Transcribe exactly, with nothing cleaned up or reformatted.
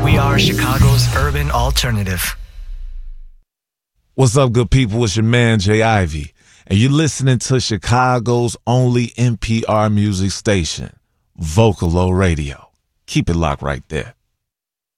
We are Chicago's urban alternative. What's up, good people? It's your man, Jay Ivy, and you're listening to Chicago's only N P R music station, Vocalo Radio. Keep it locked right there.